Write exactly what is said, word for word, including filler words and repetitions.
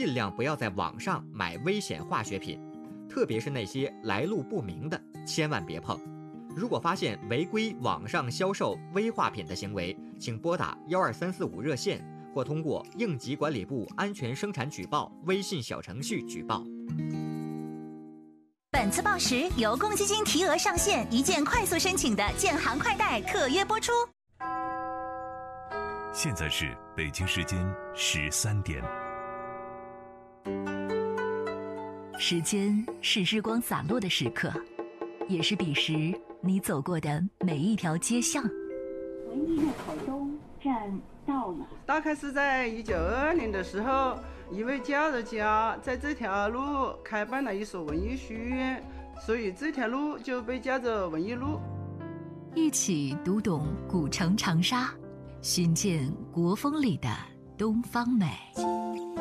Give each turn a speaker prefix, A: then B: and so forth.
A: 尽量不要在网上买危险化学品，特别是那些来路不明的，千万别碰。如果发现违规网上销售危化品的行为，请拨打幺二三四五热线，或通过应急管理部安全生产举报微信小程序举报。
B: 本次报时由公积金提额上限一键快速申请的建行快贷特约播出。
C: 现在是北京时间十三点。
D: 时间是日光洒落的时刻，也是彼时你走过的每一条街巷。
E: 文艺路口东站到了。
F: 大概是在一九二二年的时候，一位教育家在这条路开办了一所文艺书院，所以这条路就被叫做文艺路。
D: 一起读懂古城长沙，寻见国风里的东方美。